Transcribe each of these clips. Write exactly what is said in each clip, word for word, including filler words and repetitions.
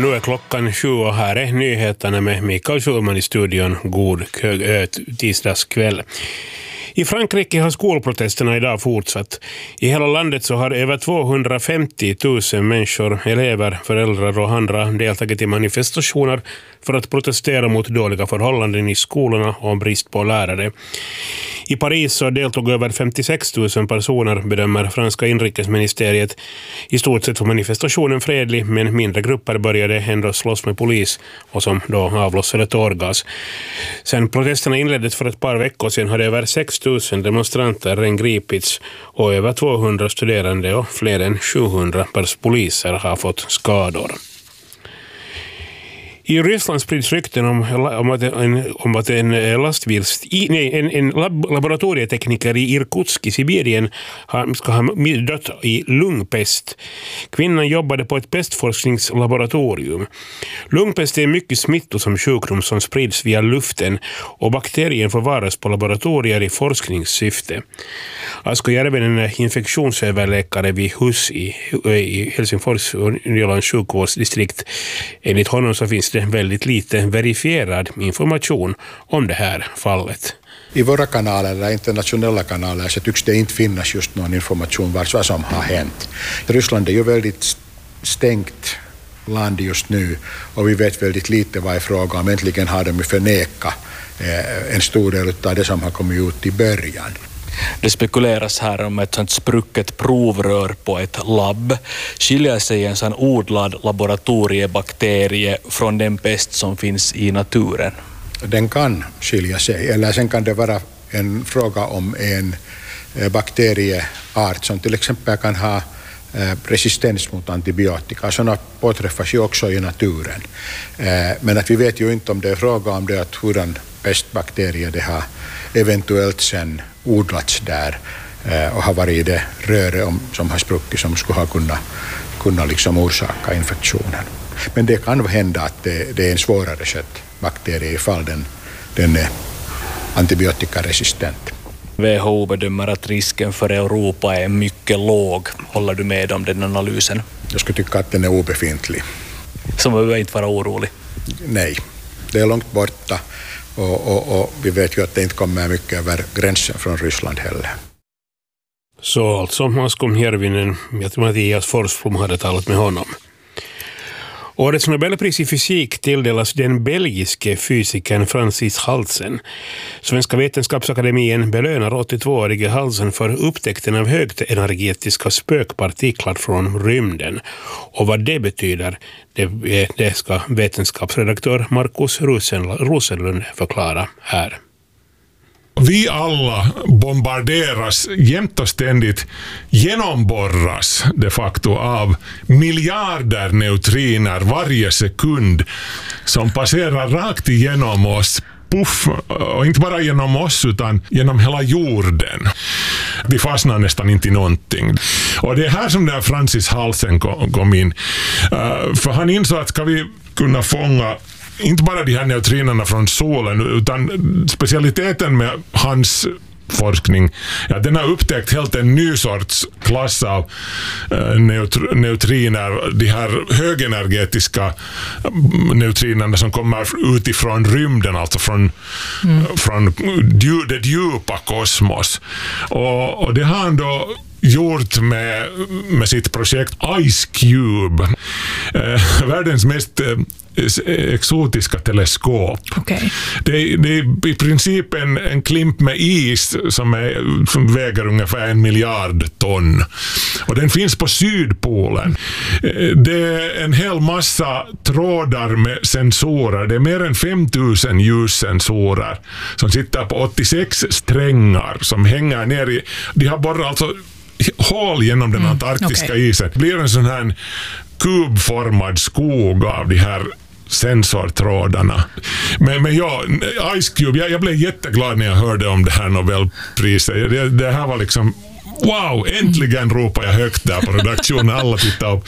Nu är klockan sju och här är nyheterna med Mikael Schulman i studion. God tisdagskväll. I Frankrike har skolprotesterna idag fortsatt. I hela landet så har över tvåhundrafemtio tusen människor, elever, föräldrar och andra deltagit i manifestationer för att protestera mot dåliga förhållanden i skolorna och brist på lärare. I Paris så deltog över femtiosex tusen personer, bedömer franska inrikesministeriet. I stort sett var manifestationen fredlig, men mindre grupper började ändå slåss med polis och som då avlossade tårgas. Sen protesterna inleddes för ett par veckor sedan hade över sex tusen demonstranter gripits och över tvåhundra studerande och fler än sjuhundra poliser har fått skador. I Ryssland sprids rykten om, om, att en, om att en lastbils, nej, en, en lab, laboratorietekniker i Irkutsk i Sibirien har, ska ha dött i lungpest. Kvinnan jobbade på ett pestforskningslaboratorium. Lungpest är en mycket smittosam sjukdom som sprids via luften och bakterien förvaras på laboratorier i forskningssyfte. Asko Järven, en infektionsöverläkare vid H U S i, i Helsingfors Nylands sjukvårdsdistrikt. Enligt honom så finns det väldigt lite verifierad information om det här fallet. I våra kanaler eller internationella kanaler så tycks det inte finnas just någon information vad som har hänt. Ryssland är ju väldigt stängt land just nu och vi vet väldigt lite vad är frågan om. Äntligen har de förnekat en stor del av det som har kommit ut i början. Det spekuleras här om ett sånt sprucket provrör på ett labb. Skiljer sig en sån odlad laboratoriebakterie från den pest som finns i naturen? Den kan skilja sig, eller sen kan det vara en fråga om en bakterieart som till exempel kan ha resistens mot antibiotika. Sådana påträffas ju också i naturen. Men att vi vet ju inte om det är fråga om det att hur en pestbakterie det har eventuellt sen odlats där och har varit i det röre om, som har spruckit som skulle ha kunnat, kunnat liksom orsaka infektionen. Men det kan hända att det, det är en svårare skött bakterie ifall den, den är antibiotikaresistent. W H O bedömer att risken för Europa är mycket låg. Håller du med om den analysen? Jag skulle tycka att den är obefintlig. Så man behöver inte vara orolig? Nej, det är långt borta. Och, och, och vi vet ju att det inte kommer mycket över gränsen från Ryssland heller. Så alltså Asko Järvinen, jag tror att Mattias Forsblom hade talat med honom. Årets Nobelpris i fysik tilldelas den belgiske fysikern Francis Halsen. Svenska vetenskapsakademien belönar åttiotvåårige Halsen för upptäckten av högenergetiska spökpartiklar från rymden. Och vad det betyder, det, det ska vetenskapsredaktör Markus Rosenlund förklara här. Vi alla bombarderas jämt och ständigt, genomborras de facto av miljarder neutriner varje sekund som passerar rakt igenom oss. Puff, och inte bara genom oss utan genom hela jorden. Vi fastnar nästan inte i någonting. Och det är här som där Francis Halsen kom in. Uh, för han insåg att ska vi kunna fånga inte bara de här neutrinerna från solen utan specialiteten med hans forskning, ja, den har upptäckt helt en ny sorts klass av uh, neutr- neutriner, de här högenergetiska neutrinerna som kommer utifrån rymden, alltså från, mm. från dju- det djupa kosmos. Och, och det har han då gjort med, med sitt projekt Ice Cube, uh, världens mest uh, exotiska teleskop. Okay. Det, det är i princip en, en klimp med is som, är, som väger ungefär en miljard ton. Och den finns på Sydpolen. Det är en hel massa trådar med sensorer. Det är mer än fem tusen ljussensorer som sitter på åttiosex strängar som hänger ner i... De har bara alltså hål genom den antarktiska mm, okay. isen. Det blir en sån här kubformad skog av de här sensortrådarna. Men, men ja, Ice Cube, jag, jag blev jätteglad när jag hörde om det här Nobelpriset. Det, det här var liksom, wow, äntligen ropade jag högt där på redaktionen. Alla tittade upp.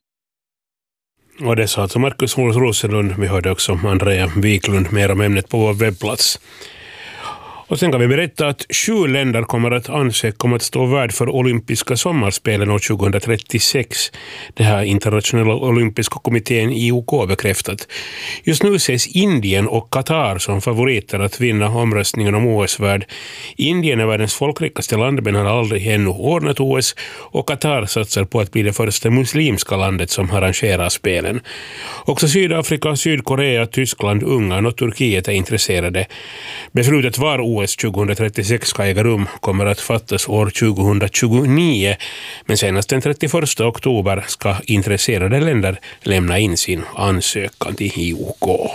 Och det sa alltså Markus Rosenlund. Vi hörde också Andrea Wiklund mer om ämnet på vår webbplats. Och sen kan vi berätta att sju länder kommer att ansöka om att stå värd för olympiska sommarspelen år tjugohundratrettiosex. Det här internationella olympiska kommittén I O K bekräftat. Just nu ses Indien och Qatar som favoriter att vinna omröstningen om O S-värd. Indien är världens folkrikaste land men har aldrig ännu ordnat O S, och Qatar satsar på att bli det första muslimska landet som arrangerar spelen. Också Sydafrika, Sydkorea, Tyskland, Ungern och Turkiet är intresserade. Beslutet var O S tjugohundratrettiosex ska äga rum kommer att fattas år tjugohundratjugonio, men senast den trettioförsta oktober ska intresserade länder lämna in sin ansökan till I O K.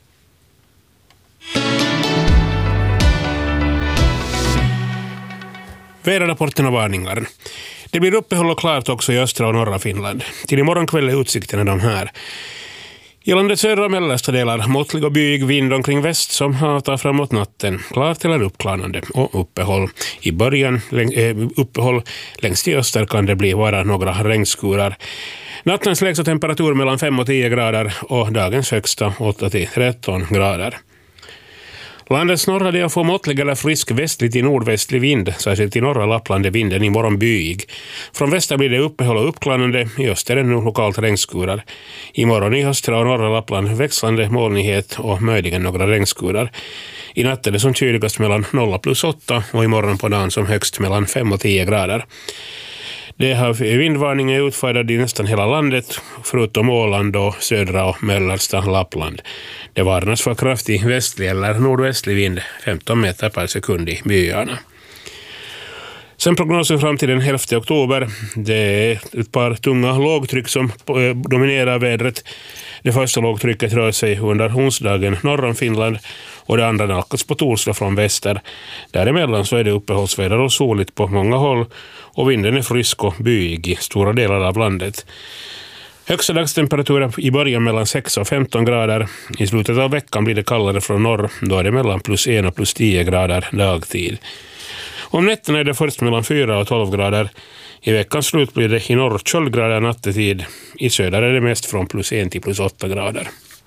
Väderrapporten och varningar. Det blir uppehåll och klart också i östra och norra Finland. Till imorgon kväll är utsikterna de här. I landets södra och mellersta delar måttlig och byig vind omkring väst som hatar framåt natten. Klart eller uppklarande och uppehåll. I början läng- äh, uppehåll längst i öster kan det bli bara några regnskurar. Nattens lägsta temperatur mellan fem och tio grader och dagens högsta åtta till tretton grader. Landets norra del får måttlig eller frisk västlig till nordvästlig vind, särskilt i norra Lappland är vinden imorgon byig. Från väster blir det uppehåll och uppklarande, i öster är nu lokalt regnskurar. Imorgon i östra och norra Lappland växlande molnighet och möjligen några regnskurar. I natt är det som kyligast mellan noll plus åtta och imorgon på dagen som högst mellan fem och tio grader. Det har vindvarning är utfärdad i nästan hela landet, förutom Åland och södra och mellersta Lappland. Det varnas för kraftig västlig eller nordvästlig vind, femton meter per sekund i byarna. Sen prognosen fram till den elfte oktober. Det är ett par tunga lågtryck som dominerar vädret. Det första lågtrycket rör sig under onsdagen norr om Finland och det andra nalkas på torsdag från väster. Däremellan så är det uppehållsväder och soligt på många håll och vinden är frisk och byig i stora delar av landet. Högsta dagstemperaturen i början mellan sex och femton grader. I slutet av veckan blir det kallare från norr, då är det mellan plus en och plus tio grader dagtid. Om nätterna är det först mellan fyra och tolv grader. I veckans slut blir det i norr köldgrader nattetid. I söder är det mest från plus en till plus åtta grader.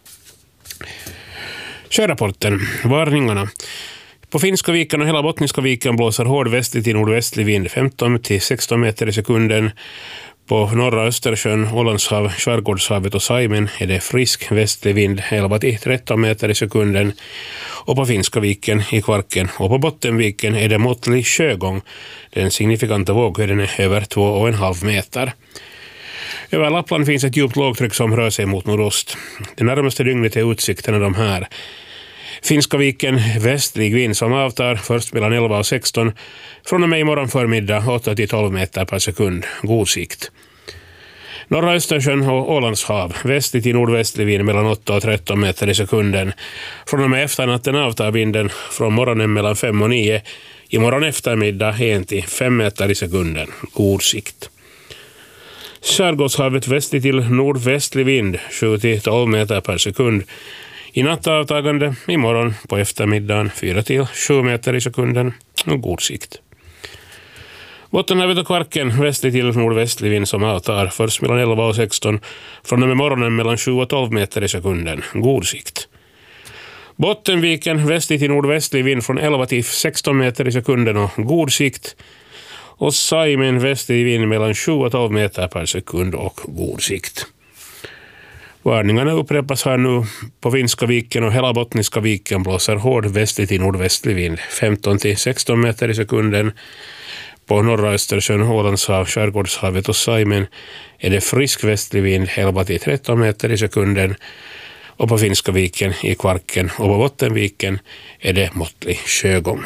Sjörapporten. Varningarna. På Finska viken och hela Bottniska viken blåser hård västlig till nordvästlig vind femton till sexton meter i sekunden. På norra Östersjön, Ålandshav, Skärgårdshavet och Saimen är det frisk västlig vind elva till tretton meter i sekunden. Och på Finska viken, i Kvarken och på Bottenviken är det måttlig sjögång. Den signifikanta våghöjden är över två och en halv meter. Över Lappland finns ett djupt lågtryck som rör sig mot nordost. Det närmaste dygnet är utsikterna de här. Finska viken, västlig vind som avtar först mellan elva och sexton. Från och med imorgon förmiddag åtta till tolv meter per sekund. God sikt. Norra Östersjön och Ålandshav. Västlig till nordvästlig vind mellan åtta och tretton meter i sekunden. Från och med efternatten avtar vinden från morgonen mellan fem och nio. Imorgon eftermiddag en till fem meter i sekunden. God sikt. Skärgårdshavet västlig till nordvästlig vind sju till tolv meter per sekund. I natt avtagande, imorgon på eftermiddagen fyra till sju meter i sekunden och god sikt. Bottenhavet och Kvarken västlig till nordvästlig vind som avtar först mellan elva och sexton, från och med morgonen mellan sju och tolv meter i sekunden, god sikt. Bottenviken västlig till nordvästlig vind från elva till sexton meter i sekunden och god sikt. Och Saimen västlig vind mellan sju och tolv meter per sekund och god sikt. Varningarna upprepas här nu. På Finska viken och hela Bottniska viken blåser hård västlig till nordvästlig vind femton till sexton meter i sekunden. På norra Östersjön, Ålandshav, Skärgårdshavet och Saimen är det frisk västlig vind elva till tretton meter i sekunden. Och på Finska viken, i Kvarken och på Bottenviken är det måttlig sjögång.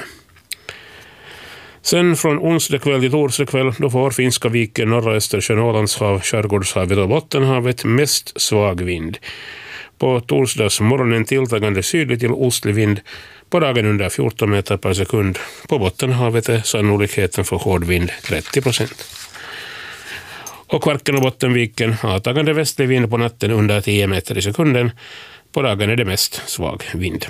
Sen från onsdag kväll till torsdag kväll då får Finska viken, norra Östersjön, Ålandshav, Skärgårdshavet och Bottenhavet mest svag vind. På torsdags morgonen tilltagande sydlig till ostlig vind, på dagen under fjorton meter per sekund. På Bottenhavet är sannolikheten för hård vind trettio procent. Och Kvarken och Bottenviken avtagande västlig vind på natten under tio meter i sekunden. På dagen är det mest svag vind.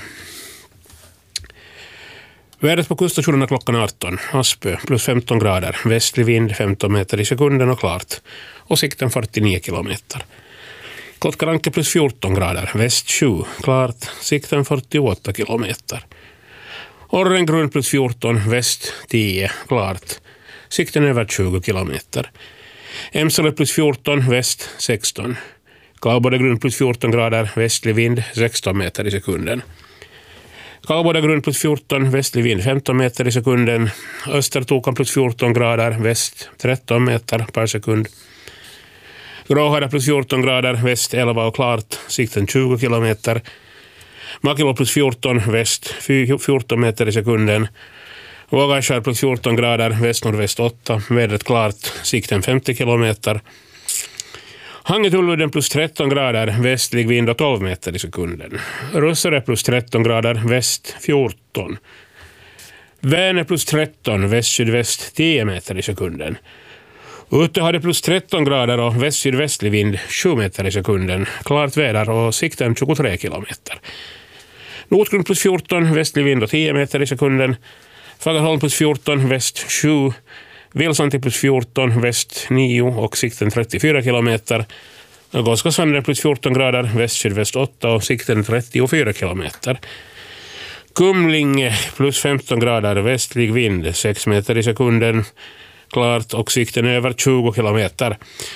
Vädret på kuststationerna klockan arton. Aspö plus femton grader. Västlig vind femton meter i sekunden och klart. Och sikten fyrtionio kilometer. Kotkaranke plus fjorton grader. Väst sju. Klart. Sikten fyrtioåtta kilometer. Orrengrund plus fjorton, väst tio, klart. Sikten över tjugo kilometer. Emsale plus fjorton, väst sexton. Kalbodagrund plus fjorton grader, västlig vind sexton meter i sekunden. Kalbodagrund plus fjorton, västlig vind femton meter i sekunden. Östertokan plus fjorton grader, väst tretton meter per sekund. Gråhara plus fjorton grader, väst elva och klart, sikten tjugo kilometer. Makilo plus fjorton, väst fjorton meter i sekunden. Vågaskär plus fjorton grader, väst-nordväst åtta, vädret klart, sikten femtio kilometer. Hangetulvuden plus tretton grader, västlig vind och tolv meter i sekunden. Russare plus tretton grader, väst fjorton. Vänern plus tretton, väst-sydväst tio meter i sekunden. Ute hade plus tretton grader och väst-sydvästlig vind sju meter i sekunden. Klart väder och sikten tjugotre kilometer. Nordgrund plus fjorton, västlig vind och tio meter i sekunden. Fagerholm plus fjorton, väst sju. Vilsanti plus fjorton, väst nio och sikten trettiofyra kilometer. Goskasandra plus fjorton grader, väst-sydväst åtta och sikten trettiofyra kilometer. Kumlinge plus femton grader, västlig vind sex meter i sekunden. Klart och sikten över tjugo kilometer.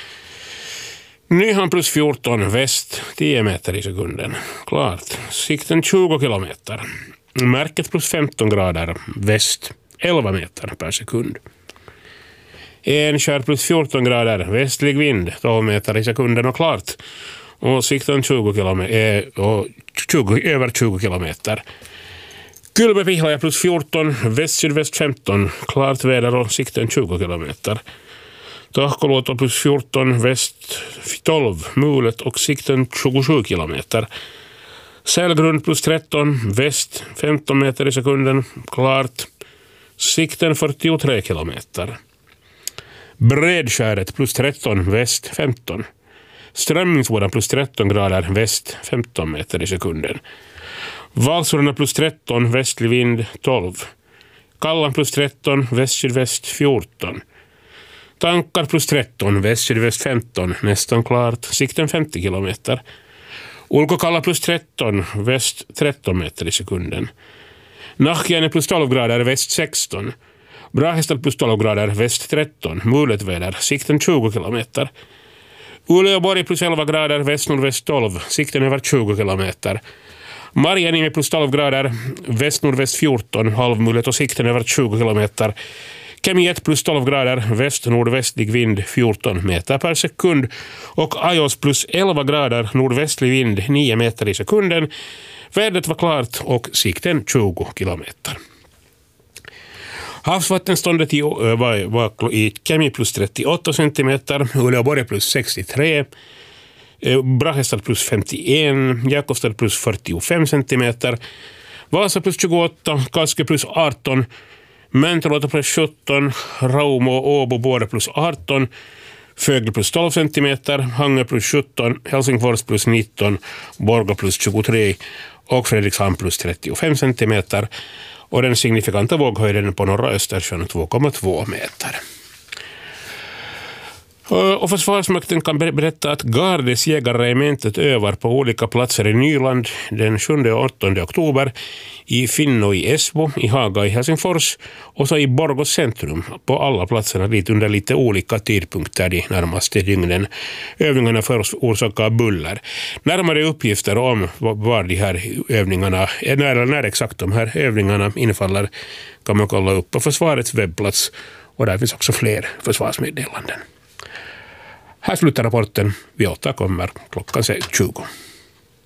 Nyhamn plus fjorton, väst tio meter i sekunden. Klart. Sikten tjugo kilometer. Märket plus femton grader, väst elva meter per sekund. Enskär plus fjorton grader, västlig vind tolv meter i sekunden och klart. Och sikten tjugo kilometer, och tjugo, över tjugo kilometer. Kylmäpihlaja plus fjorton, väst-sydväst femton, klart väder och sikten tjugo kilometer. Tahkoluoto plus fjorton, väst tolv, mulet och sikten tjugosju kilometer. Sälgrund plus tretton, väst femton meter i sekunden, klart. Sikten fyrtiotre kilometer. Bredskäret plus tretton, väst femton. Strömmingsboda plus tretton grader, väst femton meter i sekunden. Valsurna plus tretton, västlig vind tolv. Kallan plus tretton, väst-sydväst fjorton. Tankar plus tretton, väst-sydväst femton, nästan klart, sikten femtio kilometer. Ulkokalla plus tretton, väst tretton meter i sekunden. Nahkiainen plus tolv grader, väst sexton. Brahestad plus tolv grader, väst tretton, mulet väder, sikten tjugo kilometer. Uleåborg plus elva grader, väst-nordväst tolv, sikten över tjugo kilometer. Marjanime plus tolv grader, väst-nordväst fjorton, halvmulet och sikten över tjugo kilometer. Kemiet plus tolv grader, väst-nordvästlig vind fjorton meter per sekund. Och Ajos plus elva grader, nordvästlig vind nio meter i sekunden. Vädret var klart och sikten tjugo kilometer. Havsvattenståndet i, var, var i Kemi plus trettioåtta centimeter, Uleåborg plus sextiotre, Brahestad plus femtioen, Jakobstad plus fyrtiofem centimeter, Vasa plus tjugoåtta, Kaske plus arton, Mäntelåta plus sjutton, Raumo och Åbo båda plus arton, Fögle plus tolv centimeter, Hangö plus sjutton, Helsingfors plus nitton, Borgå plus tjugotre och Fredrikshamn plus trettiofem centimeter. Och den signifikanta våghöjden på norra Östersjön två komma två meter. Och Försvarsmakten kan berätta att Gardes jägarregementet övar på olika platser i Nyland den sjunde och åttonde oktober i Finno i Esbo, i Haga i Helsingfors och så i Borgå centrum på alla platserna dit under lite olika tidpunkter de närmaste dygnen. Övningarna förorsakar buller. Närmare uppgifter om var de här övningarna, när, när exakt de här övningarna infaller kan man kolla upp på Försvarets webbplats och där finns också fler försvarsmeddelanden. Här slutar rapporten. Vi återkommer klockan tjugo.